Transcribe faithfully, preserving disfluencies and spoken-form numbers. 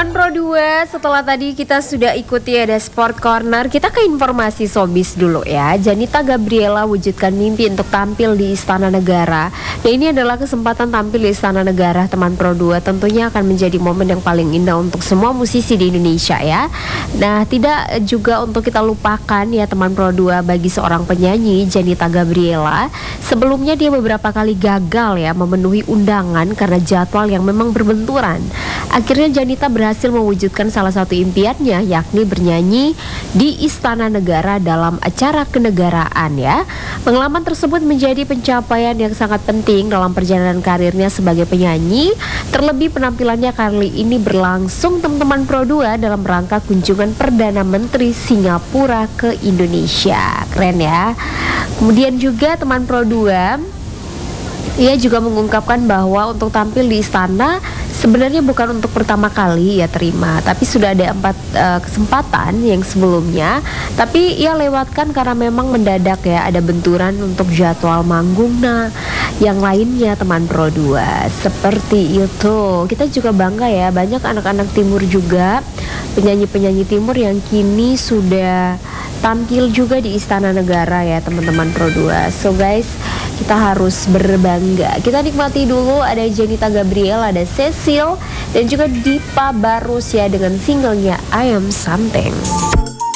Teman Pro dua, setelah tadi kita sudah ikuti ada Sport Corner, kita ke informasi showbiz dulu ya. Janita Gabriela wujudkan mimpi untuk tampil di Istana Negara. Nah, ini adalah kesempatan tampil di Istana Negara teman Pro dua. Tentunya akan menjadi momen yang paling indah untuk semua musisi di Indonesia ya. Nah, tidak juga untuk kita lupakan ya teman Pro dua, bagi seorang penyanyi Janita Gabriela. Sebelumnya dia beberapa kali gagal ya memenuhi undangan karena jadwal yang memang berbenturan. Akhirnya Janita berhasil mewujudkan salah satu impiannya, yakni bernyanyi di Istana Negara dalam acara kenegaraan ya. Pengalaman tersebut menjadi pencapaian yang sangat penting dalam perjalanan karirnya sebagai penyanyi. Terlebih penampilannya kali ini berlangsung teman-teman Pro dua dalam rangka kunjungan Perdana Menteri Singapura ke Indonesia. Keren ya. Kemudian juga teman Pro dua, ia juga mengungkapkan bahwa untuk tampil di istana sebenarnya bukan untuk pertama kali ia terima, tapi sudah ada empat uh, kesempatan yang sebelumnya, tapi ia lewatkan karena memang mendadak ya, ada benturan untuk jadwal manggung. Nah, yang lainnya teman Pro dua seperti itu. Kita juga bangga ya, banyak anak-anak timur juga, penyanyi-penyanyi timur yang kini sudah tampil juga di Istana Negara ya teman-teman Pro dua. So guys, kita harus berbangga. Kita nikmati dulu ada Janita Gabriela, ada Cecil, dan juga Dipa Barus ya dengan singlenya I Am Something.